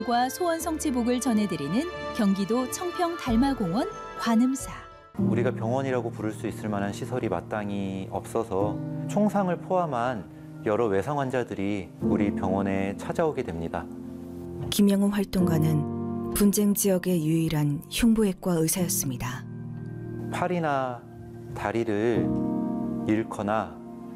과 소원 성취복을 전해드리는 경기도 청평 달마공원 관음사. 우리가 병원이라고 부를 수 있을 만한 시설이 마땅히 없어서 총상을 포함한 여러 외상 환자들이 우리 병원에 찾아오게 됩니다. 김영웅 활동가는 분쟁 지역의 유일한 흉부외과 의사였습니다. 팔이나 다리를 잃거나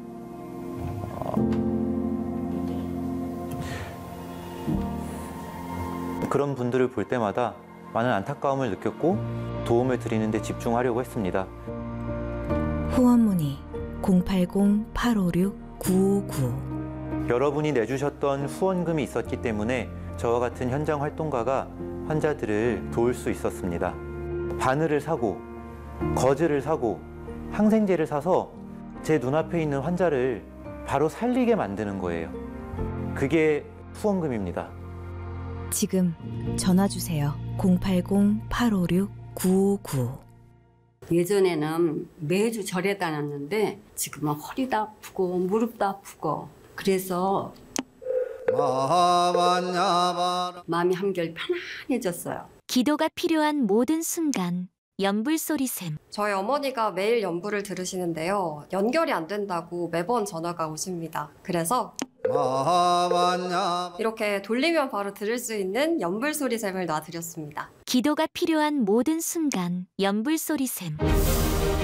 그런 분들을 볼 때마다 많은 안타까움을 느꼈고 도움을 드리는 데 집중하려고 했습니다. 후원 문의 080-856-9595. 여러분이 내주셨던 후원금이 있었기 때문에 저와 같은 현장 활동가가 환자들을 도울 수 있었습니다. 바늘을 사고 거즈를 사고 항생제를 사서 제 눈앞에 있는 환자를 바로 살리게 만드는 거예요. 그게 후원금입니다. 지금 전화 주세요. 080-856-9595. 예전에는 매주 절에 다녔는데 지금은 허리도 아프고 무릎도 아프고 그래서 마음이 한결 편안해졌어요. 기도가 필요한 모든 순간 연불소리샘. 저희 어머니가 매일 연불을 들으시는데요. 연결이 안 된다고 매번 전화가 오십니다. 그래서 이렇게 돌리면 바로 들을 수 있는 연불소리샘을 놔드렸습니다. 기도가 필요한 모든 순간 연불소리샘.